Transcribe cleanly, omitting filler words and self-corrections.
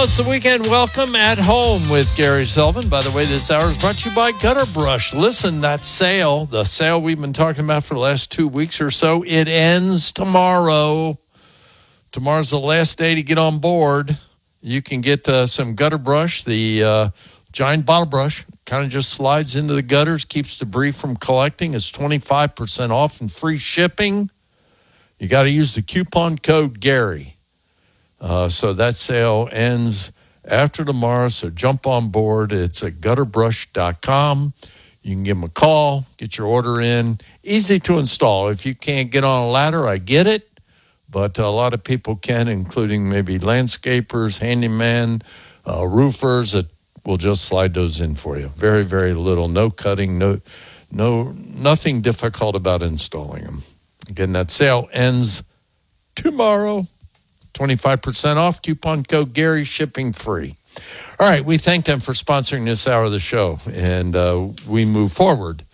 it's the weekend. Welcome at home with Gary Sullivan. By the way, this hour is brought to you by Gutter Brush. Listen, that sale, the sale we've been talking about for the last 2 weeks or so, it ends tomorrow. Tomorrow's the last day to get on board. You can get some Gutter Brush, the giant bottle brush. Kind of just slides into the gutters, keeps debris from collecting. It's 25% off and free shipping. You got to use the coupon code Gary. So that sale ends after tomorrow, so jump on board. It's at gutterbrush.com. You can give them a call, get your order in. Easy to install. If you can't get on a ladder, I get it, but a lot of people can, including maybe landscapers, handyman, roofers that will just slide those in for you. Very, very little, no cutting, nothing difficult about installing them. Again, that sale ends tomorrow. 25% off, coupon code Gary, shipping free. All right, we thank them for sponsoring this hour of the show, and we move forward